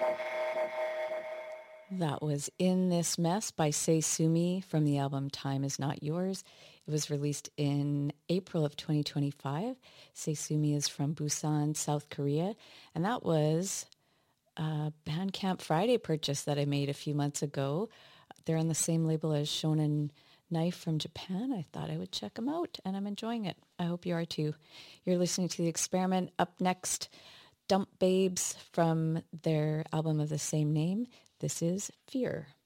That was In This Mess by Sei Sumi from the album Time Is Not Yours. It was released in April of 2025. Sei Sumi is from Busan, South Korea. And that was a Bandcamp Friday purchase that I made a few months ago. They're on the same label as Shonen Knife from Japan. I thought I would check them out, and I'm enjoying it. I hope you are too. You're listening to The Experiment. Up next, Dump Babes from their album of the same name. This is Fear.